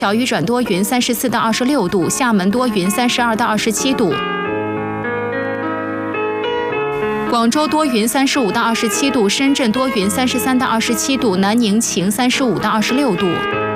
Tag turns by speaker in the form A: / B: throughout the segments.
A: 小雨转多云34到26度，厦门多云32到27度。广州多云35到27度，深圳多云33到27度，南宁晴35到26度。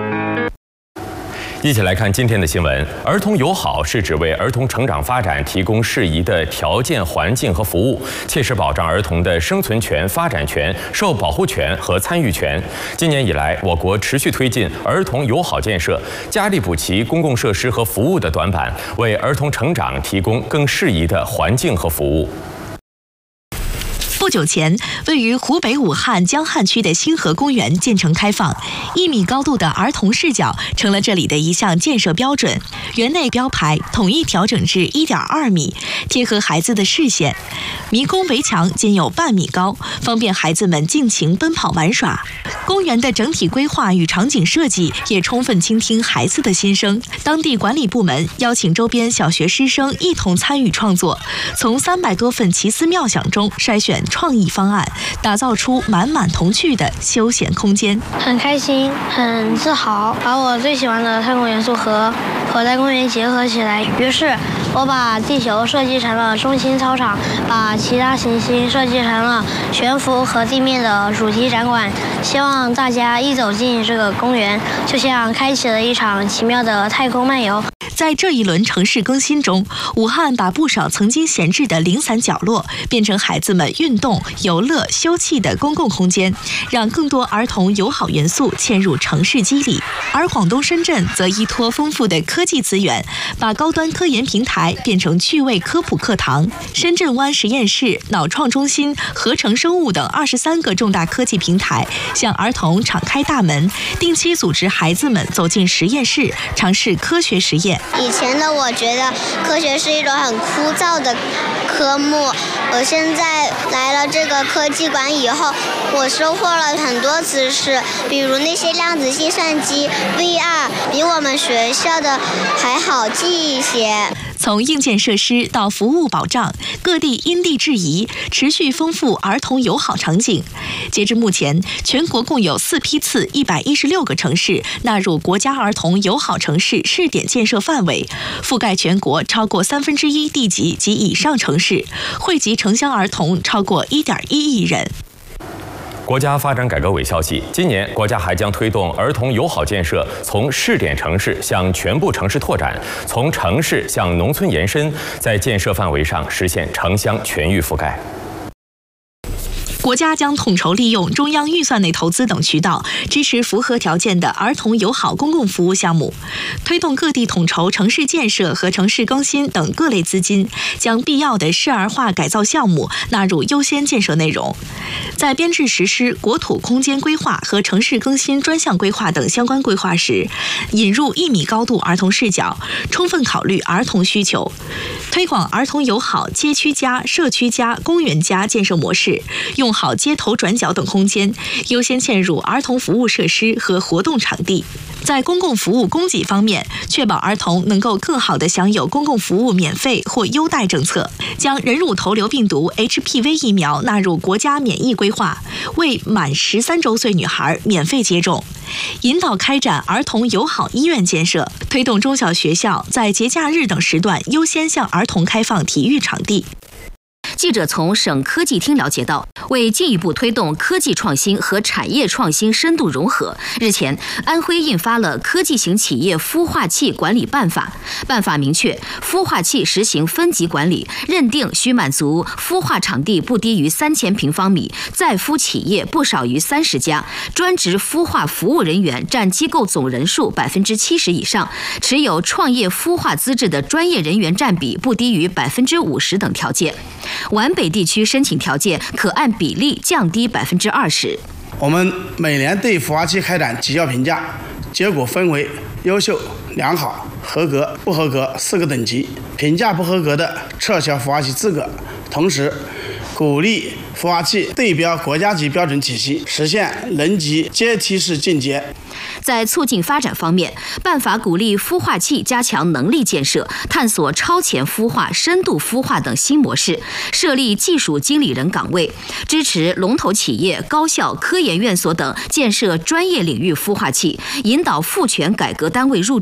B: 一起来看今天的新闻。儿童友好是指为儿童成长发展提供适宜的条件、环境和服务，切实保障儿童的生存权、发展权、受保护权和参与权。今年以来，我国持续推进儿童友好建设，加力补齐公共设施和服务的短板，为儿童成长提供更适宜的环境和服务。
C: 不久前，位于湖北武汉江汉区的星河公园建成开放，1米高度的儿童视角成了这里的一项建设标准。园内标牌统一调整至1.2米，贴合孩子的视线。迷宫围墙仅有半米高，方便孩子们尽情奔跑玩耍。公园的整体规划与场景设计也充分倾听孩子的心声。当地管理部门邀请周边小学师生一同参与创作，从300多份奇思妙想中筛选创意方案，打造出满满童趣的休闲空间。
D: 很开心，很自豪，把我最喜欢的太空元素和口袋公园结合起来。于是，我把地球设计成了中心操场，把其他行星设计成了悬浮和地面的主题展馆。希望大家一走进这个公园，就像开启了一场奇妙的太空漫游。
C: 在这一轮城市更新中，武汉把不少曾经闲置的零散角落变成孩子们运动、游乐、休憩的公共空间，让更多儿童友好元素嵌入城市肌理。而广东深圳则依托丰富的科技资源，把高端科研平台变成趣味科普课堂。深圳湾实验室、脑创中心、合成生物等23个重大科技平台向儿童敞开大门，定期组织孩子们走进实验室，尝试科学实验。
E: 以前的我觉得科学是一种很枯燥的科目，我现在来了这个科技馆以后，我收获了很多知识，比如那些量子计算机 VR 比我们学校的还好记一些。
C: 从硬件设施到服务保障，各地因地制宜，持续丰富儿童友好场景。截至目前，全国共有4批次116个城市纳入国家儿童友好城市试点建设范围，覆盖全国超过1/3地级及以上城市，惠及城乡儿童超过1.1亿人。
B: 国家发展改革委消息，今年国家还将推动儿童友好建设从试点城市向全部城市拓展，从城市向农村延伸，在建设范围上实现城乡全域覆盖。
C: 国家将统筹利用中央预算内投资等渠道，支持符合条件的儿童友好公共服务项目，推动各地统筹城市建设和城市更新等各类资金，将必要的市儿化改造项目纳入优先建设内容。在编制实施国土空间规划和城市更新专项规划等相关规划时，引入1米高度儿童视角，充分考虑儿童需求，推广儿童友好街区加、社区加、公园加建设模式，用好街头转角等空间，优先嵌入儿童服务设施和活动场地。在公共服务供给方面，确保儿童能够更好地享有公共服务免费或优待政策，将人乳头瘤病毒 HPV 疫苗纳入国家免疫规划，为满13周岁女孩免费接种，引导开展儿童友好医院建设，推动中小学校在节假日等时段优先向儿童开放体育场地。
F: 记者从省科技厅了解到，为进一步推动科技创新和产业创新深度融合，日前，安徽印发了《科技型企业孵化器管理办法》。办法明确，孵化器实行分级管理，认定需满足孵化场地不低于3000平方米，在孵企业不少于30家，专职孵化服务人员占机构总人数70%以上，持有创业孵化资质的专业人员占比不低于50%等条件。皖北地区申请条件可按比例降低20%。
G: 我们每年对孵化器开展绩效评价，结果分为优秀、良好、合格、不合格4个等级，评价不合格的撤销孵化器资格。同时，鼓励孵化器对标国家级标准体系，实现能级阶梯式进阶。
F: 在促进发展方面，办法鼓励孵化器加强能力建设，探索超前孵化、深度孵化等新模式，设立技术经理人岗位，支持龙头企业、高校、科研院所等建设专业领域孵化器，引导赋权改革单位入驻。